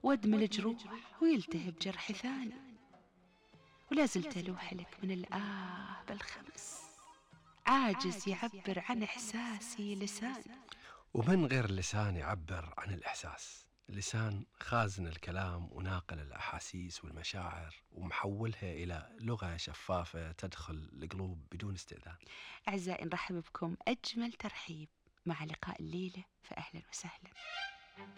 وادمل الجروح ويلتهب جرح ثاني، ولا زلت ألوح لك من الآه بالخمس، عاجز يعبر عن إحساسي لسان. ومن غير لسان يعبر عن الإحساس؟ اللسان خازن الكلام وناقل الأحاسيس والمشاعر ومحولها إلى لغة شفافة تدخل القلوب بدون استئذان. أعزائي، نرحب بكم أجمل ترحيب مع لقاء الليلة، فأهلا وسهلا.